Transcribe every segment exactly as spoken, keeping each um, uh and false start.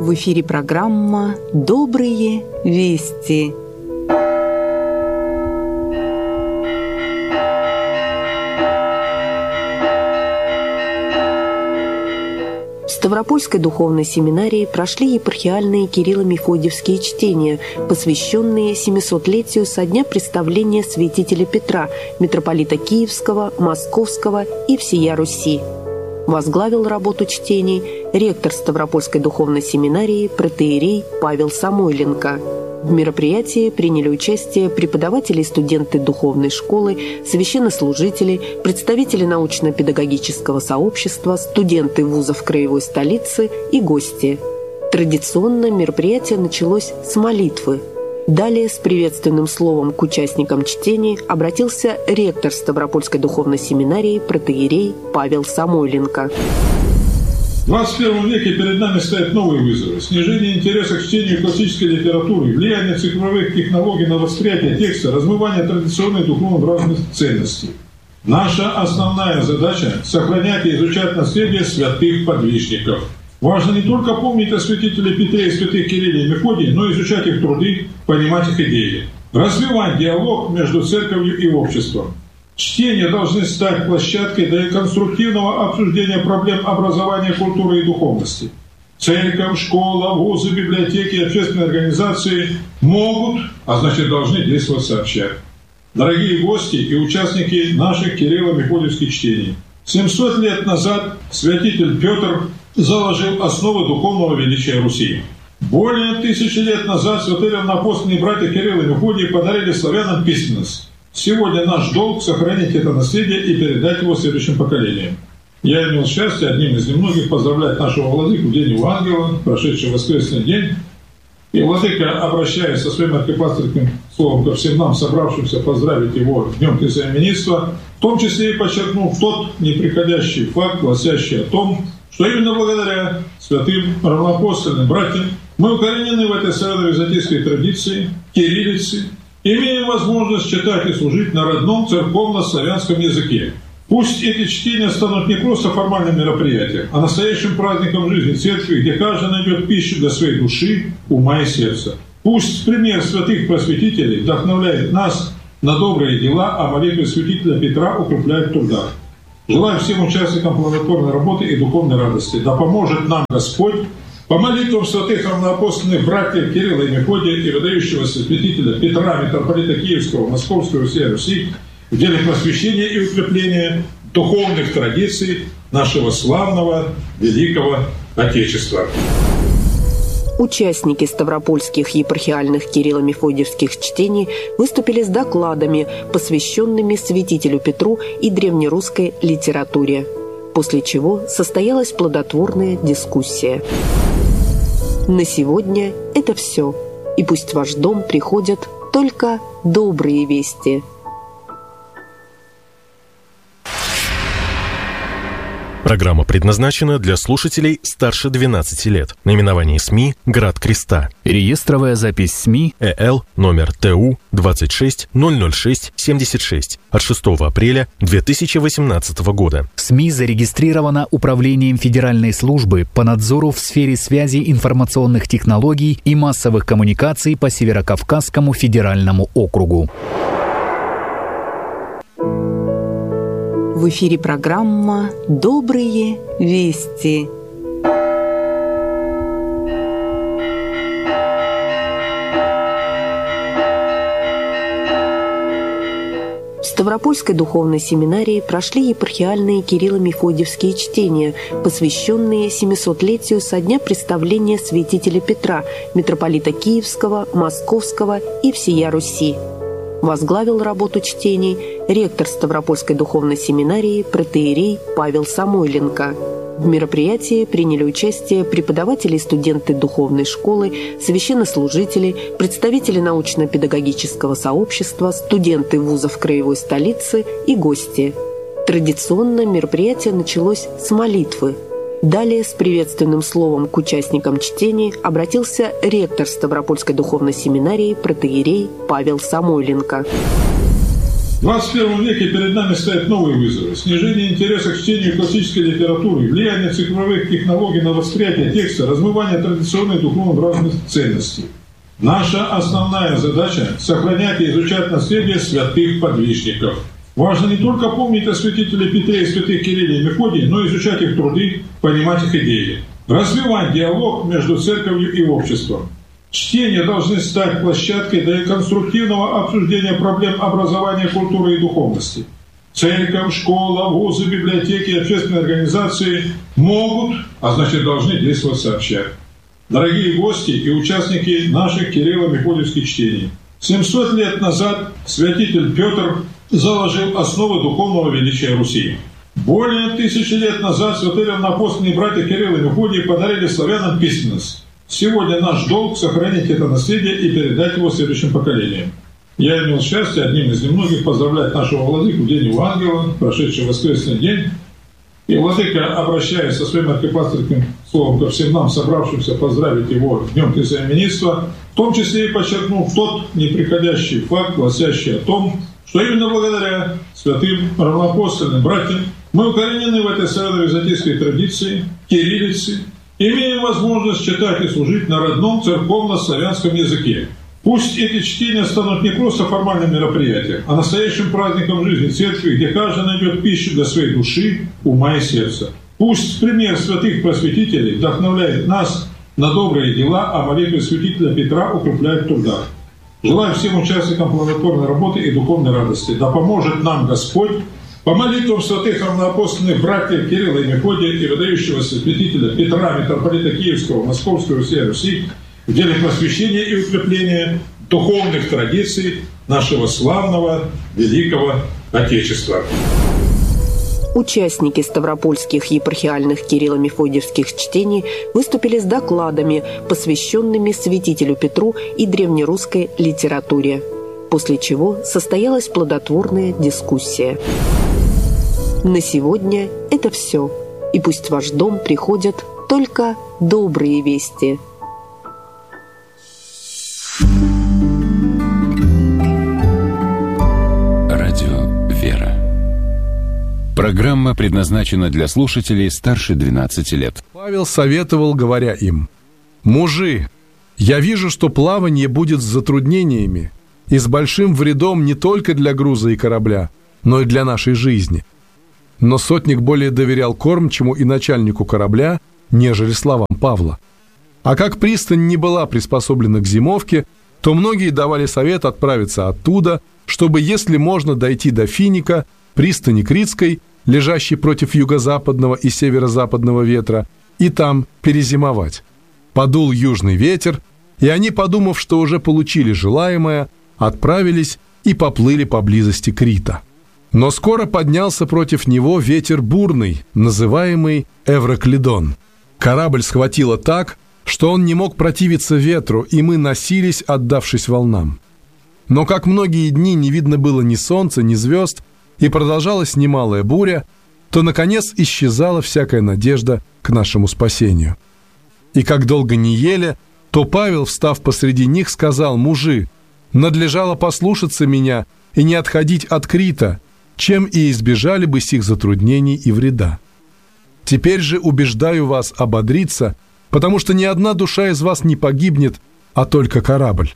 В эфире программа «Добрые вести». В Ставропольской духовной семинарии прошли епархиальные Кирилло-Мефодиевские чтения, посвященные семисотлетию со дня представления святителя Петра, митрополита Киевского, Московского и всея Руси. Возглавил работу чтений ректор Ставропольской духовной семинарии протоиерей Павел Самойленко. В мероприятии приняли участие преподаватели и студенты духовной школы, священнослужители, представители научно-педагогического сообщества, студенты вузов краевой столицы и гости. Традиционно мероприятие началось с молитвы. Далее с приветственным словом к участникам чтений обратился ректор Ставропольской духовной семинарии протоиерей Павел Самойленко. В двадцать первом веке перед нами стоят новые вызовы. Снижение интереса к чтению классической литературы, влияние цифровых технологий на восприятие текста, размывание традиционных духовно-нравственных ценностей. Наша основная задача – сохранять и изучать наследие святых подвижников. Важно не только помнить о святителе Петре и святых Кирилле и Мефодии, но и изучать их труды, понимать их идеи. Развивать диалог между церковью и обществом. Чтения должны стать площадкой для конструктивного обсуждения проблем образования, культуры и духовности. Церковь, школа, вузы, библиотеки и общественные организации могут, а значит должны действовать сообща. Дорогие гости и участники наших Кирилло-Мефодиевских чтений, семьсот лет назад святитель Петр заложил основы духовного величия Руси. Более тысячи лет назад святые равноапостольные братья Кирилл и Мефодий подарили славянам письменность. Сегодня наш долг — сохранить это наследие и передать его следующим поколениям. Я имел счастье одним из немногих поздравлять нашего владыку в день его ангела, прошедший воскресный день. И владыка, обращаясь со своим архипастырским словом ко всем нам, собравшимся поздравить его днем тезаименитства, в том числе и подчеркнул тот неприходящий факт, гласящий о том, что именно благодаря святым равноапостольным братьям мы укоренены в этой славяно-византийской традиции, кириллице, имеем возможность читать и служить на родном церковно-славянском языке. Пусть эти чтения станут не просто формальным мероприятием, а настоящим праздником жизни церкви, где каждый найдет пищу для своей души, ума и сердца. Пусть пример святых просветителей вдохновляет нас на добрые дела, а молитвы святителя Петра укрепляет в трудах. Желаю всем участникам плодотворной работы и духовной радости. Да поможет нам Господь по молитвам святых равноапостольных братьев Кирилла и Мефодия и выдающегося святителя Петра, митрополита Киевского, Московского и всей Руси в деле просвещения и укрепления духовных традиций нашего славного великого Отечества. Участники ставропольских епархиальных Кирилло-Мефодиевских чтений выступили с докладами, посвященными святителю Петру и древнерусской литературе, после чего состоялась плодотворная дискуссия. На сегодня это все, и пусть в ваш дом приходят только добрые вести. Программа предназначена для слушателей старше двенадцати лет. Наименование СМИ «Град Креста». Реестровая запись СМИ ЭЛ номер ТУ двадцать шесть ноль ноль шесть семьдесят шесть от шестого апреля две тысячи восемнадцатого года. СМИ зарегистрирована Управлением Федеральной службы по надзору в сфере связи информационных технологий и массовых коммуникаций по Северокавказскому федеральному округу. В эфире программа «Добрые вести». В Ставропольской духовной семинарии прошли епархиальные Кирилло-Мефодиевские чтения, посвященные семисотлетию со дня представления святителя Петра, митрополита Киевского, Московского и всея Руси. Возглавил работу чтений ректор Ставропольской духовной семинарии протоиерей Павел Самойленко. В мероприятии приняли участие преподаватели и студенты духовной школы, священнослужители, представители научно-педагогического сообщества, студенты вузов краевой столицы и гости. Традиционно мероприятие началось с молитвы. Далее с приветственным словом к участникам чтений обратился ректор Ставропольской духовной семинарии протоиерей Павел Самойленко. В двадцать первом веке перед нами стоят новые вызовы. Снижение интереса к чтению классической литературы, влияние цифровых технологий на восприятие текста, размывание традиционных духовно-нравственных ценностей. Наша основная задача – сохранять и изучать наследие святых подвижников. Важно не только помнить о святителе Петре и святых Кирилле и Мефодии, но и изучать их труды, понимать их идеи. Развивать диалог между церковью и обществом. Чтения должны стать площадкой для конструктивного обсуждения проблем образования, культуры и духовности. Церковь, школа, вузы, библиотеки и общественные организации могут, а значит должны действовать сообща. Дорогие гости и участники наших Кирилло-Мефодиевских чтений, семьсот лет назад святитель Петр заложил основы духовного величия Руси. Более тысячи лет назад святые равноапостольные братья Кирилл и Мефодий подарили славянам письменность. Сегодня наш долг – сохранить это наследие и передать его следующим поколениям. Я имел счастье одним из немногих поздравлять нашего владыку в день его ангела, прошедший воскресный день. И владыка, обращаясь со своим архипастырским словом ко всем нам, собравшимся поздравить его днем присоединенства, в том числе и подчеркнул тот неприходящий факт, гласящий о том, что именно благодаря святым равноапостольным братьям мы укоренены в этой славяно-византийской традиции, кириллице, имеем возможность читать и служить на родном церковно-славянском языке. Пусть эти чтения станут не просто формальным мероприятием, а настоящим праздником жизни церкви, где каждый найдет пищу для своей души, ума и сердца. Пусть пример святых просветителей вдохновляет нас на добрые дела, а молитвы святителя Петра укрепляет в трудах. Желаю всем участникам плодотворной работы и духовной радости. Да поможет нам Господь по молитвам святых равноапостольных братьев Кирилла и Мефодия и выдающегося святителя Петра, митрополита Киевского, Московского и всей Руси в деле просвещения и укрепления духовных традиций нашего славного великого Отечества. Участники ставропольских епархиальных Кирилло-Мефодиевских чтений выступили с докладами, посвященными святителю Петру и древнерусской литературе, после чего состоялась плодотворная дискуссия. На сегодня это все, и пусть в ваш дом приходят только добрые вести. Радио «Вера». Программа предназначена для слушателей старше двенадцати лет. Павел советовал, говоря им: «Мужи, я вижу, что плавание будет с затруднениями и с большим вредом не только для груза и корабля, но и для нашей жизни». Но сотник более доверял кормчему и начальнику корабля, нежели словам Павла. А как пристань не была приспособлена к зимовке, то многие давали совет отправиться оттуда, чтобы, если можно, дойти до Финика, пристани Критской, лежащей против юго-западного и северо-западного ветра, и там перезимовать. Подул южный ветер, и они, подумав, что уже получили желаемое, отправились и поплыли поблизости Крита. Но скоро поднялся против него ветер бурный, называемый Эвроклидон. Корабль схватило так, что он не мог противиться ветру, и мы носились, отдавшись волнам. Но как многие дни не видно было ни солнца, ни звезд, и продолжалась немалая буря, то, наконец, исчезала всякая надежда к нашему спасению. И как долго не ели, то Павел, встав посреди них, сказал: «Мужи, надлежало послушаться меня и не отходить от Крита, чем и избежали бы сих затруднений и вреда. Теперь же убеждаю вас ободриться, потому что ни одна душа из вас не погибнет, а только корабль.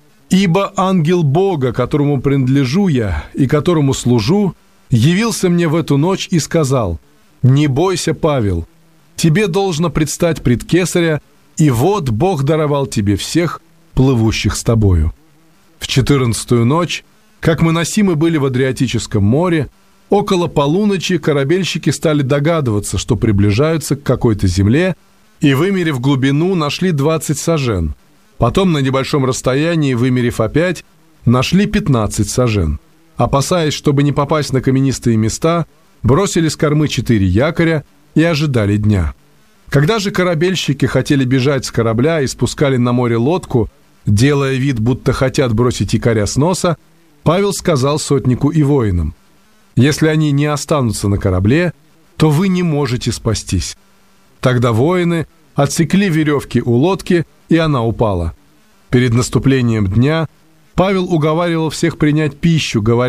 Ибо ангел Бога, которому принадлежу я и которому служу, явился мне в эту ночь и сказал: «Не бойся, Павел, тебе должно предстать пред Кесаря, и вот Бог даровал тебе всех, плывущих с тобою». В четырнадцатую ночь, как мы носимы были в Адриатическом море, около полуночи корабельщики стали догадываться, что приближаются к какой-то земле, и, вымерив глубину, нашли двадцать сажен. Потом на небольшом расстоянии, вымерив опять, нашли пятнадцать сажен. Опасаясь, чтобы не попасть на каменистые места, бросили с кормы четыре якоря и ожидали дня. Когда же корабельщики хотели бежать с корабля и спускали на море лодку, делая вид, будто хотят бросить якоря с носа, Павел сказал сотнику и воинам: «Если они не останутся на корабле, то вы не можете спастись». Тогда воины отсекли веревки у лодки, и она упала. Перед наступлением дня Павел уговаривал всех принять пищу, говоря: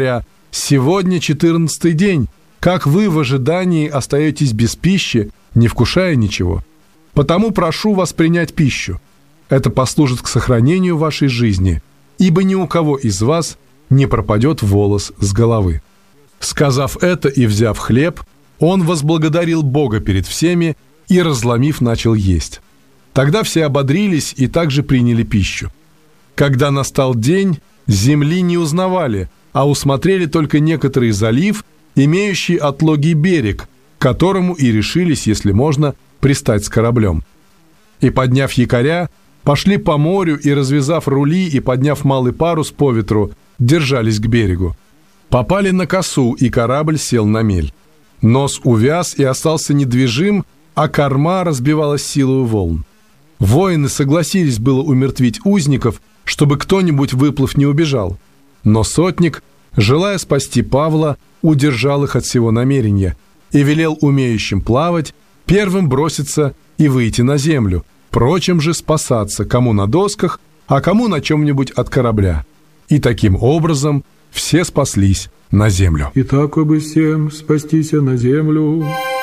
сегодня четырнадцатый день, как вы в ожидании остаетесь без пищи, не вкушая ничего. Потому прошу вас принять пищу. Это послужит к сохранению вашей жизни, ибо ни у кого из вас не пропадет волос с головы». Сказав это и взяв хлеб, он возблагодарил Бога перед всеми и, разломив, начал есть. Тогда все ободрились и также приняли пищу. Когда настал день, земли не узнавали, а усмотрели только некоторый залив, имеющий отлогий берег, к которому и решились, если можно, пристать с кораблем. И, подняв якоря, пошли по морю и, развязав рули и подняв малый парус по ветру, держались к берегу. Попали на косу, и корабль сел на мель. Нос увяз и остался недвижим, а корма разбивалась силою волн. Воины согласились было умертвить узников, чтобы кто-нибудь, выплыв, не убежал. Но сотник, желая спасти Павла, удержал их от всего намерения и велел умеющим плавать первым броситься и выйти на землю, прочим же спасаться, кому на досках, а кому на чем-нибудь от корабля. И таким образом все спаслись на землю. И так бы всем спастись на землю.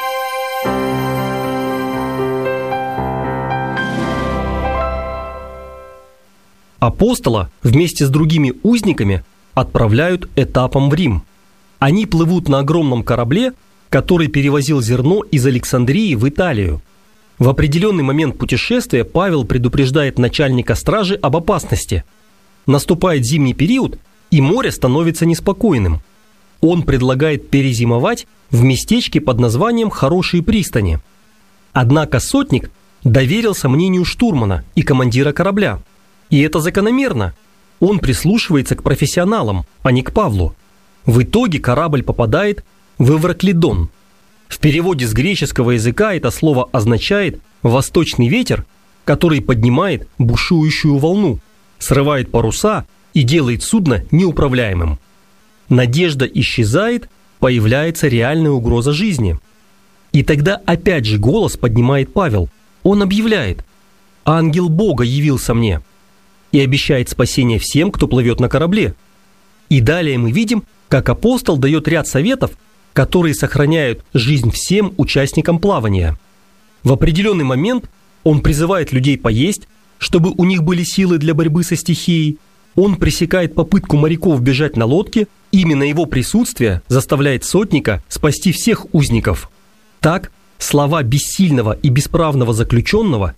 Апостола вместе с другими узниками отправляют этапом в Рим. Они плывут на огромном корабле, который перевозил зерно из Александрии в Италию. В определенный момент путешествия Павел предупреждает начальника стражи об опасности. Наступает зимний период, и море становится неспокойным. Он предлагает перезимовать в местечке под названием «Хорошие пристани». Однако сотник доверился мнению штурмана и командира корабля. И это закономерно. Он прислушивается к профессионалам, а не к Павлу. В итоге корабль попадает в Эвраклидон. В переводе с греческого языка это слово означает «восточный ветер», который поднимает бушующую волну, срывает паруса и делает судно неуправляемым. Надежда исчезает, появляется реальная угроза жизни. И тогда опять же голос поднимает Павел. Он объявляет: «Ангел Бога явился мне» и обещает спасение всем, кто плывет на корабле. И далее мы видим, как апостол дает ряд советов, которые сохраняют жизнь всем участникам плавания. В определенный момент он призывает людей поесть, чтобы у них были силы для борьбы со стихией. Он пресекает попытку моряков бежать на лодке. Именно его присутствие заставляет сотника спасти всех узников. Так, слова бессильного и бесправного заключенного